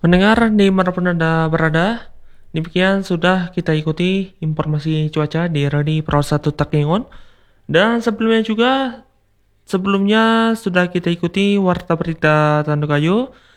Mendengar dimanapun Anda berada, demikian sudah kita ikuti informasi cuaca di Radio Pro 1 Takengon. Dan sebelumnya sudah kita ikuti Warta Berita Tandukayu.